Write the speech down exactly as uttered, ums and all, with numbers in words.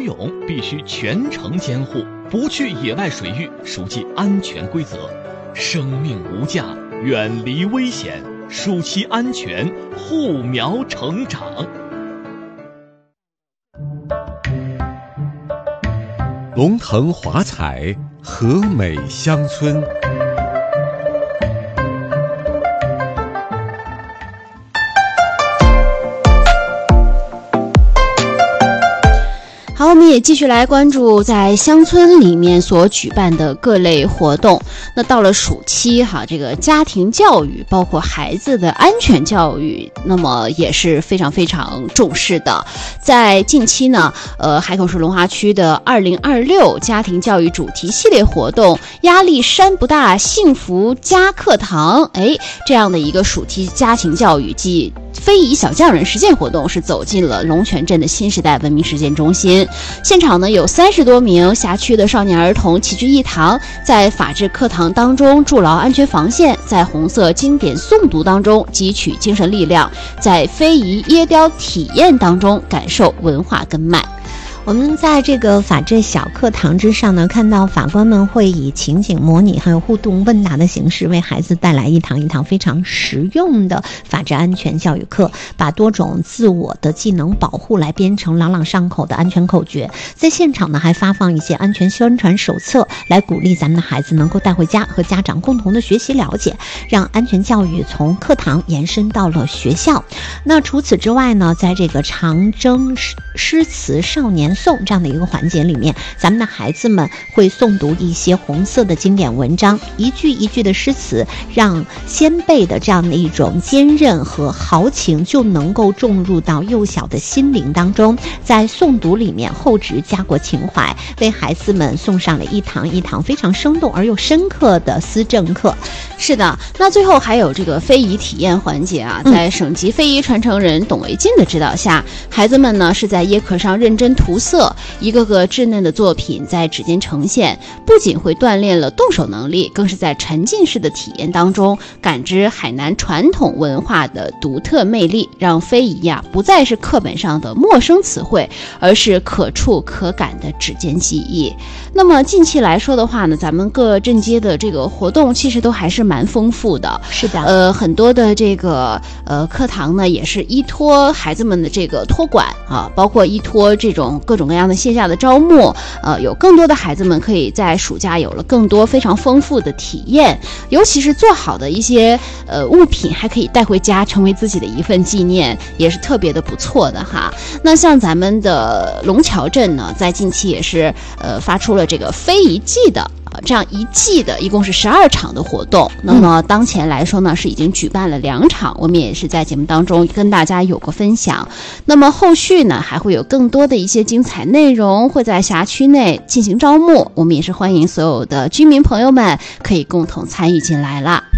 泳必须全程监护，不去野外水域，熟记安全规则。生命无价，远离危险，暑期安全，护苗成长。 龙腾华彩，和美乡村。 好，我们也继续来关注在乡村里面所举办的各类活动。那到了暑期哈，这个家庭教育包括孩子的安全教育，那么也是非常非常重视的。在近期呢，呃，海口市龙华区的二零二六家庭教育主题系列活动“压力山不大，幸福家课堂”，哎，这样的一个暑期家庭教育暨非遗小匠人实践活动是走进了龙泉镇的新时代文明实践中心。现场呢有三十多名辖区的少年儿童齐聚一堂，在法治课堂当中筑牢安全防线，在红色经典诵读当中汲取精神力量，在非遗椰雕体验当中感受文化根脉。 我们在这个法治小课堂之上呢，看到法官们会以情景模拟还有互动问答的形式，为孩子带来一堂一堂非常实用的法治安全教育课，把多种自我的技能保护来编成朗朗上口的安全口诀。在现场呢，还发放一些安全宣传手册，来鼓励咱们的孩子能够带回家和家长共同的学习了解，让安全教育从课堂延伸到了学校。那除此之外呢，在这个长征诗词少年诵这样的一个环节里面，咱们的孩子们会诵读一些红色的经典文章，一句一句的诗词，让先辈的这样的一种坚韧和豪情就能够种入到幼小的心灵当中。在诵读里面厚植家国情怀，为孩子们送上了一堂一堂非常生动而又深刻的思政课。 是的，那最后还有这个非遗体验环节啊，在省级非遗传承人董维进的指导下，孩子们呢是在椰壳上认真涂色，一个个稚嫩的作品在指尖呈现，不仅会锻炼了动手能力，更是在沉浸式的体验当中感知海南传统文化的独特魅力，让非遗啊不再是课本上的陌生词汇，而是可触可感的指尖记忆。那么近期来说的话呢，咱们各镇街的这个活动其实都还是蛮丰富的。 是的， 呃，很多的这个呃课堂呢，也是依托孩子们的这个托管啊，包括依托这种各种各样的线下的招募，呃，有更多的孩子们可以在暑假有了更多非常丰富的体验，尤其是做好的一些呃物品还可以带回家，成为自己的一份纪念，也是特别的不错的哈。那像咱们的龙桥镇呢，在近期也是呃发出了这个非遗季的。这样一季的一共是十二场的活动，那么当前来说呢是已经举办了两场，我们也是在节目当中跟大家有过分享。那么后续呢还会有更多的一些精彩内容会在辖区内进行招募，我们也是欢迎所有的居民朋友们可以共同参与进来了。